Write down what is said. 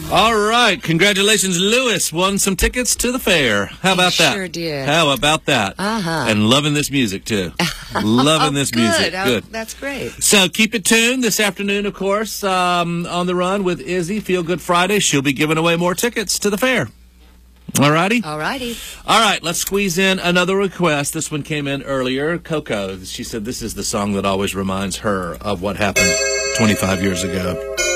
All right. Congratulations, Lewis. Won some tickets to the fair. How about that? Sure did. How about that? Uh-huh. And loving this music, too. Loving this music. Good. That's great. So keep it tuned this afternoon, of course, on the run with Izzy, Feel Good Friday. She'll be giving away more tickets to the fair. All righty? All righty. All right, let's squeeze in another request. This one came in earlier. Coco, she said this is the song that always reminds her of what happened 25 years ago.